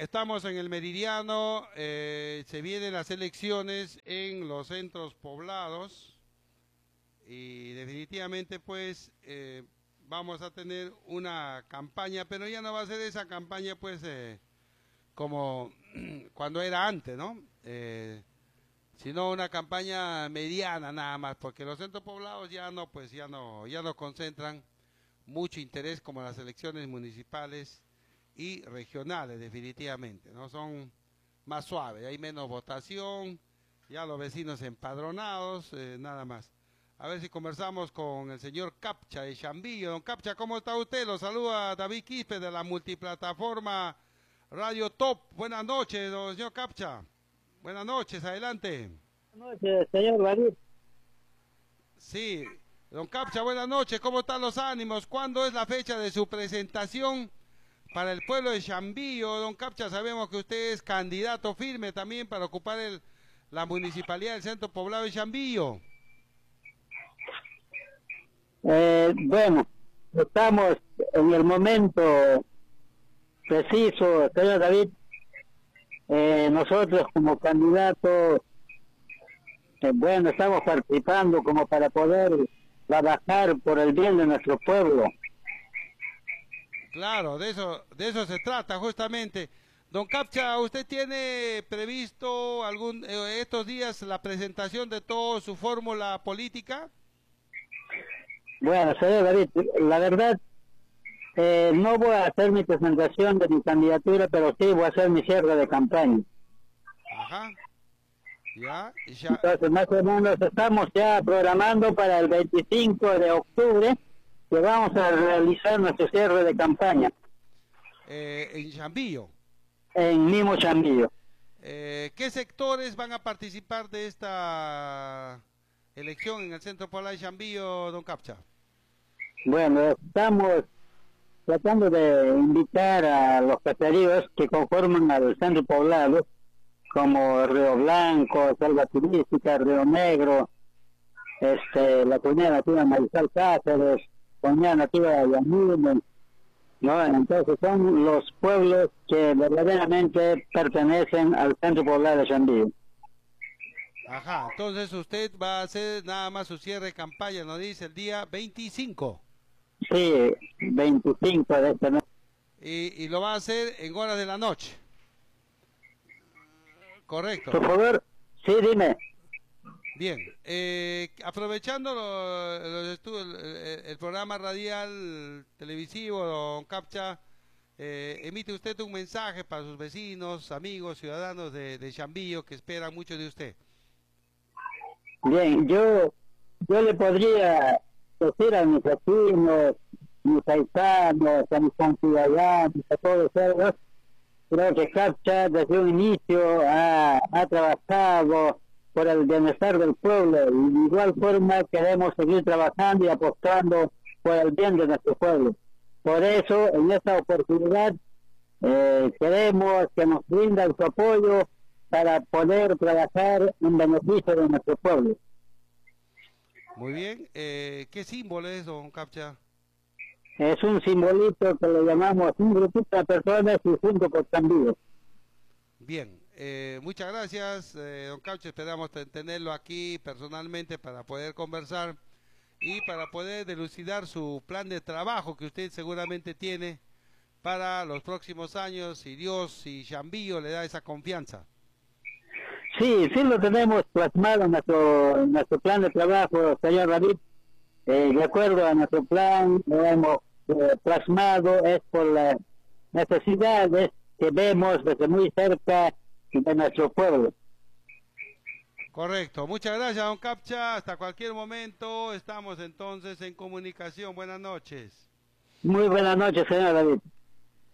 estamos en el meridiano, se vienen las elecciones en los centros poblados y definitivamente pues vamos a tener una campaña, pero ya no va a ser esa campaña pues como cuando era antes, ¿no? Sino una campaña mediana nada más, porque los centros poblados ya no, pues ya no concentran mucho interés como las elecciones municipales y regionales, definitivamente, ¿no? Son más suaves, hay menos votación, ya los vecinos empadronados, nada más. A ver si conversamos con el señor Capcha de Chambillo. Don Capcha, ¿cómo está usted? Lo saluda David Quispe de la multiplataforma Radio Top. Buenas noches, don señor Capcha. Buenas noches, adelante. Buenas noches, señor David. Sí, don Capcha, buenas noches. ¿Cómo están los ánimos? ¿Cuándo es la fecha de su presentación para el pueblo de Chambillo? Don Capcha, sabemos que usted es candidato firme también para ocupar la municipalidad del centro poblado de Chambillo. Bueno, estamos en el momento preciso, señor David. Nosotros como candidatos, bueno, estamos participando como para poder trabajar por el bien de nuestro pueblo. Claro, de eso se trata justamente. Don Capcha, ¿usted tiene previsto estos días la presentación de toda su fórmula política? Bueno, señor David, la verdad, no voy a hacer mi presentación de mi candidatura, pero sí voy a hacer mi cierre de campaña. Ajá. Ya. Entonces, más o menos estamos ya programando para el 25 de octubre que vamos a realizar nuestro cierre de campaña. En Chambillo. En mismo Chambillo. ¿Qué sectores van a participar de esta elección en el Centro Poblado de Chambillo, don Capcha? Bueno, estamos tratando de invitar a los caseríos que conforman al centro poblado, como Río Blanco, Selva Turística, Río Negro, la comunidad nativa de Mariscal Cáceres, comunidad nativa de Ayamuno, ¿no? Entonces son los pueblos que verdaderamente pertenecen al centro poblado de Chambillo. Ajá, entonces usted va a hacer nada más su cierre de campaña, nos dice el día 25. Sí, 25 de este mes. Y lo va a hacer en horas de la noche. Correcto. Por favor, sí, dime. Bien, aprovechando el programa radial televisivo, don Capcha, emite usted un mensaje para sus vecinos, amigos, ciudadanos de Chambillo que esperan mucho de usted. Bien, yo le podría decir a mis vecinos, mis paisanos, a mis conciudadanos, a todos ellos, creo que Capcha desde un inicio ha trabajado por el bienestar del pueblo y de igual forma queremos seguir trabajando y apostando por el bien de nuestro pueblo. Por eso, en esta oportunidad, queremos que nos brindan su apoyo para poder trabajar en beneficio de nuestro pueblo. Muy bien, ¿qué símbolo es, don Capcha? Es un simbolito que le llamamos un grupito de personas y junto por Chambillo. Bien, muchas gracias, don Capcha, esperamos tenerlo aquí personalmente para poder conversar y para poder dilucidar su plan de trabajo que usted seguramente tiene para los próximos años, si Dios y Chambillo le da esa confianza. Sí, sí lo tenemos plasmado en nuestro plan de trabajo, señor David. De acuerdo a nuestro plan, lo hemos plasmado, es por las necesidades que vemos desde muy cerca de nuestro pueblo. Correcto, muchas gracias, don Capcha, hasta cualquier momento estamos entonces en comunicación, buenas noches. Muy buenas noches, señor David.